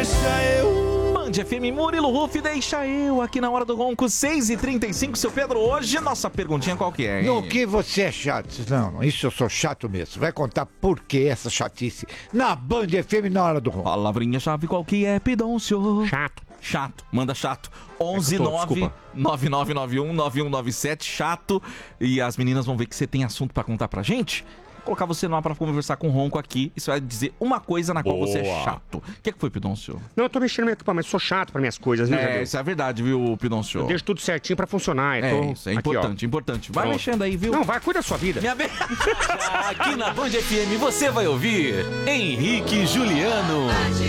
deixa eu. Band FM, Murilo Ruff, deixa eu aqui na Hora do Ronco, 6h35. Seu Pedro, hoje nossa perguntinha qual que é, hein? No que você é chato? Não, isso eu sou chato mesmo. Vai contar por que essa chatice na Band FM na Hora do Ronco. Palavrinha-chave qual que é, Pidoncio? Chato. Chato, manda chato. 11999919197, chato. E as meninas vão ver que você tem assunto pra contar pra gente. Vou colocar você no ar pra conversar com o Ronco aqui. E você vai dizer uma coisa na qual você é chato. O que foi, Pidoncio? Não, eu tô mexendo no meu equipamento, sou chato pra minhas coisas, viu, Jadeu? Isso é verdade, viu, Pidoncio? Eu deixo tudo certinho pra funcionar. Isso é importante, importante. Vai Pronto. mexendo aí, viu? Não, vai, cuida da sua vida. Minha aqui na Band FM você vai ouvir Henrique e Juliano.